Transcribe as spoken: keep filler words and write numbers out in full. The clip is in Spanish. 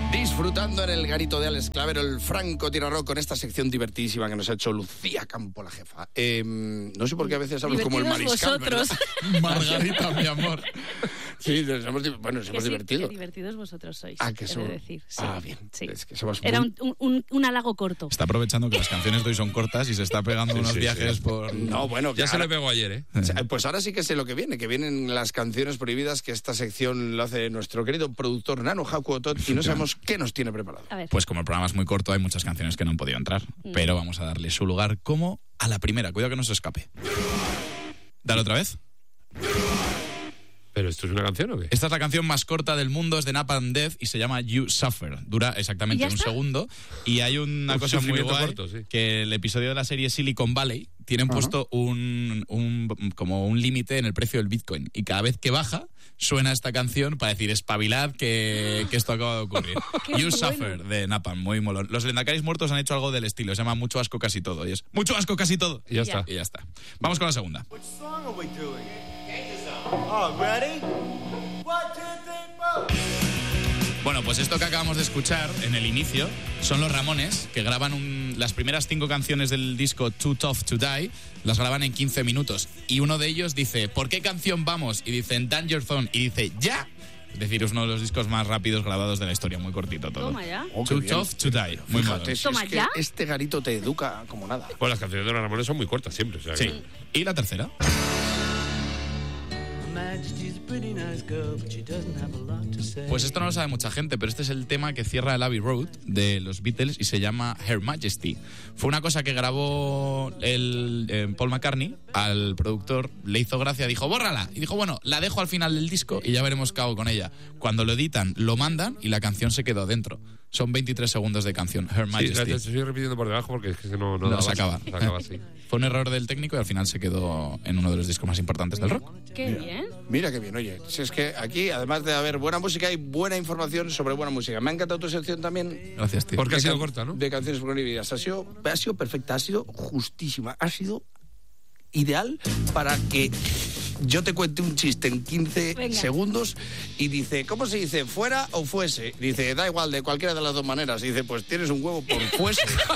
Disfrutando en el garito de Alex Clavero, el Franco Tirarro, con esta sección divertidísima que nos ha hecho Lucía Campo, la jefa. Eh, no sé por qué a veces hablo como el mariscal, vosotros. Margarita, mi amor. Sí, nos hemos, bueno, nos hemos sí, divertido. Qué divertidos vosotros sois. Ah, que somos. Decir. Sí. Ah, bien. Sí. Es que somos Era muy... un, un, un halago corto. Está aprovechando que las canciones de hoy son cortas y se está pegando Sí, unos sí, viajes sí. por... No, bueno, Ya que se ahora- le pegó ayer, ¿eh? O sea, pues ahora sí que sé lo que viene, que vienen las canciones prohibidas, que esta sección lo hace nuestro querido productor Nano Haku Otot, y no sabemos qué nos tiene preparado. A ver. Pues como el programa es muy corto, hay muchas canciones que no han podido entrar, Mm. pero vamos a darle su lugar como a la primera. Cuidado que no se escape. Dale otra vez. ¿Pero esto es una canción o qué? Esta es la canción más corta del mundo, es de Napalm Death y se llama You Suffer. Dura exactamente ¿Y ya un está? segundo. Y hay una Un cosa muy sufrimiento guay, corto, sí. que el episodio de la serie Silicon Valley tienen puesto un, un como un límite en el precio del Bitcoin. Y cada vez que baja, suena esta canción para decir, espabilad que, que esto acaba de ocurrir. Qué You bueno. Suffer, de Napalm, muy molón. Los Lendacaris muertos han hecho algo del estilo, se llama Mucho asco casi todo. Y es, mucho asco casi todo. Y ya está. Y ya está. Vamos con la segunda. Which song are we doing? Oh, ready? One, two, three, four. Bueno, pues esto que acabamos de escuchar en el inicio son los Ramones, que graban un- las primeras cinco canciones del disco Too Tough to Die, las graban en quince minutos. Y uno de ellos dice, ¿por qué canción vamos? Y dicen, Danger Zone. Y dice, ¡ya! Es decir, es uno de los discos más rápidos grabados de la historia, muy cortito todo. Toma ya. Oh, qué Too bien. Tough to Die, muy Fíjate, mono. si Toma es que ya. este garito te educa como nada. Pues las canciones de los Ramones son muy cortas siempre. O sea, Sí. que- ¿Y la tercera? Pues esto no lo sabe mucha gente, pero este es el tema que cierra el Abbey Road de los Beatles y se llama Her Majesty. Fue una cosa que grabó el eh, Paul McCartney, al productor le hizo gracia, dijo, bórrala. Y dijo, bueno, la dejo al final del disco y ya veremos qué hago con ella. Cuando lo editan, lo mandan y la canción se quedó dentro. Son veintitrés segundos de canción, Her Sí, Majesty. te estoy repitiendo por debajo porque es que no, no, No, daba, se acaba. Se acaba así. Fue un error del técnico y al final se quedó en uno de los discos más importantes del rock. Qué bien. Mira qué bien, oye, si es que aquí, además de haber buena música, hay buena información sobre buena música. Me ha encantado tu sección también. Gracias, tío. Porque ha de sido can- corta, ¿no? De canciones prohibidas. Ha sido, ha sido perfecta, ha sido justísima, ha sido ideal para que yo te cuente un chiste en quince Venga. segundos y dice, ¿cómo se dice? ¿Fuera o fuese? Dice, da igual, de cualquiera de las dos maneras. Y dice, pues tienes un huevo por fuese.